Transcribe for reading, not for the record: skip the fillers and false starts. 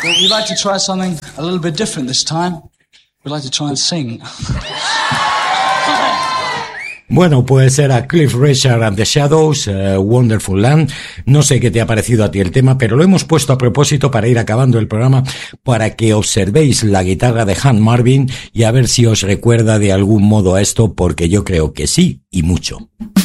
Well, we'd like to try something a little bit different this time. We'd like to try and sing. Bueno, pues era Cliff Richard and the Shadows, Wonderful Land. No sé qué te ha parecido a ti el tema, pero lo hemos puesto a propósito para ir acabando el programa, para que observéis la guitarra de Hank Marvin y a ver si os recuerda de algún modo a esto, porque yo creo que sí, y mucho.